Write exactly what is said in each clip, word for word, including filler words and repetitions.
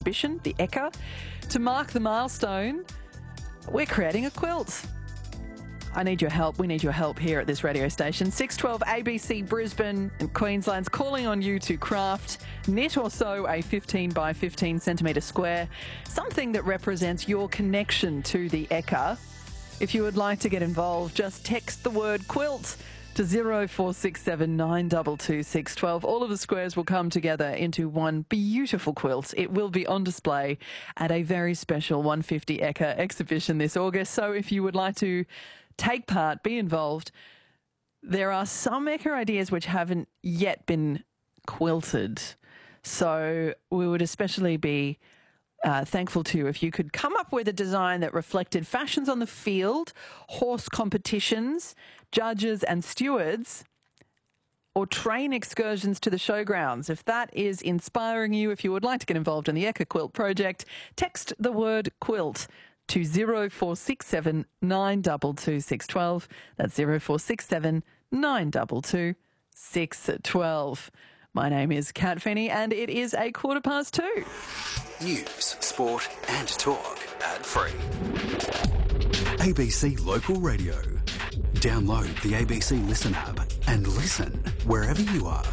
exhibition, the Ekka. To mark the milestone, we're creating a quilt. I need your help. We need your help here at this radio station. six twelve A B C Brisbane and Queensland's calling on you to craft, knit or sew a fifteen by fifteen centimetre square, something that represents your connection to the Ekka. If you would like to get involved, just text the word quilt to zero four six seven nine two two six one two. All of the squares will come together into one beautiful quilt. It will be on display at a very special one fifty Ekka exhibition this August. So if you would like to take part, be involved, there are some Ekka ideas which haven't yet been quilted. So we would especially be Uh, thankful to if you could come up with a design that reflected fashions on the field, horse competitions, judges and stewards, or train excursions to the showgrounds. If that is inspiring you, if you would like to get involved in the Ekka Quilt project, text the word quilt to zero four six seven nine two two six one two. That's zero four six seven nine two two six one two. My name is Kat Feeney and it is a quarter past two. News, sport and talk ad-free. A B C Local Radio. Download the A B C Listen app and listen wherever you are.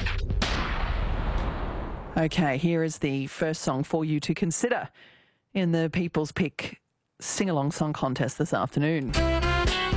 Okay, here is the first song for you to consider in the People's Pick sing-along song contest this afternoon.